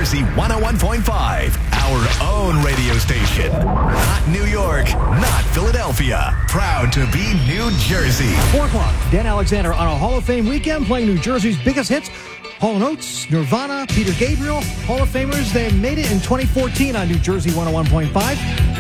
Jersey 101.5, our own radio station. Not New York, not Philadelphia. Proud to be New Jersey. 4 o'clock, Dan Alexander on a Hall of Fame weekend playing New Jersey's biggest hits. Hall & Oates, Nirvana, Peter Gabriel, Hall of Famers. They made it in 2014 on New Jersey 101.5.